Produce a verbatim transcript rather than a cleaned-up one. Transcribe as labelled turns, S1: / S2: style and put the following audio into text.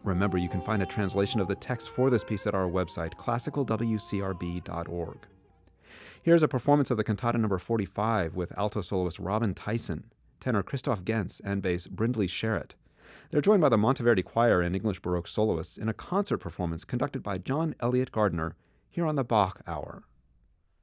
S1: Remember, you can find a translation of the text for this piece at our website, classical w c r b dot org. Here's a performance of the cantata number forty-five with alto soloist Robin Tyson, tenor Christoph Gentz, and bass Brindley Sherritt. They're joined by the Monteverdi Choir and English Baroque soloists in a concert performance conducted by John Elliott Gardner here on the Bach Hour.